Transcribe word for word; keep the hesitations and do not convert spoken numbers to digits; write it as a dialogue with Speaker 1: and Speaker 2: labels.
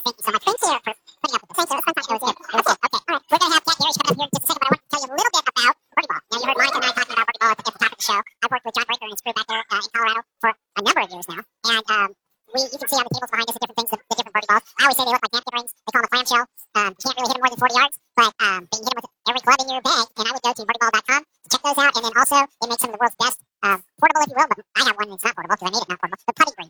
Speaker 1: thank you so much. Thank you for putting up with this. Thank you. It was fun talking. It was good. It was good. Okay. All right. We're going to have Jack Gary coming up here in just a second, but I want to tell you a little bit about Birdie Ball. Now, you heard Monica and I talking about Birdie Ball at the, at the top of the show. I've worked with John Breaker and his crew back there uh, in Colorado for a number of years now. And um, we, you can see on the tables behind us the different things, the, the different Birdie Balls. I always say they look like napkin rings. They call them a clamshell. Um, you can't really hit them more than forty yards, but um, they can hit them with every club in your bag. And I would go to birdie ball dot com to check those out. And then also, they make some of the world's best, uh, portable, if you will, but I have one that's not portable because I made it not portable, the putting green.